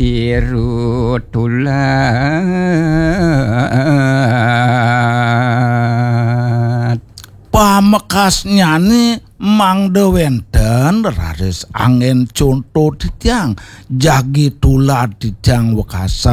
tiru tulat pamekas nyanyi Mang Dewenten raris angin contoh ditiang jagi tulat ditiang wekasa